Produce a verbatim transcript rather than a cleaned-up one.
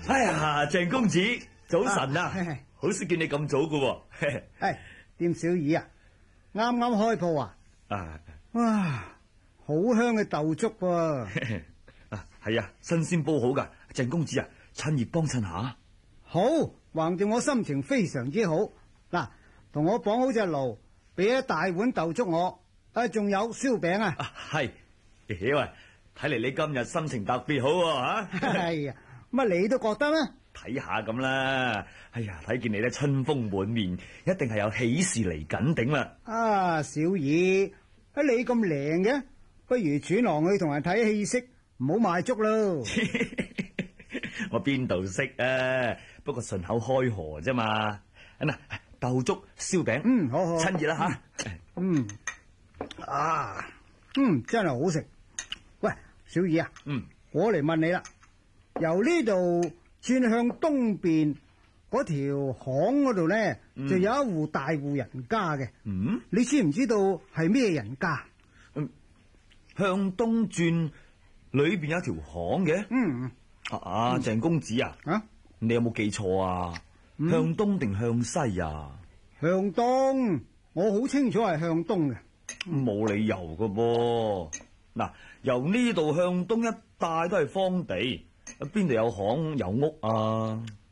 哎呀，鄭公子，早晨啊！ 啊好少見你咁早噶。 係店小二啊，啱啱開鋪啊！ 啊哇，好香嘅豆粥喎！ 啊，係啊，新鮮煲好噶。鄭公子啊，趁熱幫襯下。 好，橫掂我心情非常之好。嗱，同我綁好隻爐，俾一大碗豆粥我。啊，仲有燒餅啊！ 係，喂，睇嚟你今日心情特別好吓。 係啊，乜你都覺得咩？ 睇下咁啦。哎呀，睇見你咧春風滿面，一定係有喜事嚟緊頂啦。 啊，小二，啊你咁靈嘅，不如轉行去同人睇戲色，唔好賣粥咯。 我邊度識啊？不過順口開河啫嘛。嗱，豆粥、燒餅， 嗯，好好， 趁熱啦吓。 嗯，啊，嗯，真係好食。喂，小二啊， 嗯， 我嚟問你啦，由呢度轉向東邊嗰條巷嗰度咧， 嗯、 就有一戶大戶人家嘅。 嗯， 你知唔知道係咩人家？ 嗯，向東轉裏邊有一條巷嘅。 嗯， 啊，鄭、嗯、公子啊， 啊， 你有冇記錯啊？嗯、向東定向西啊？ 向東，我好清楚係向東嘅。 冇、嗯、理由噶噃。嗱，由呢度向東一帶都係荒地，邊度有巷有屋啊？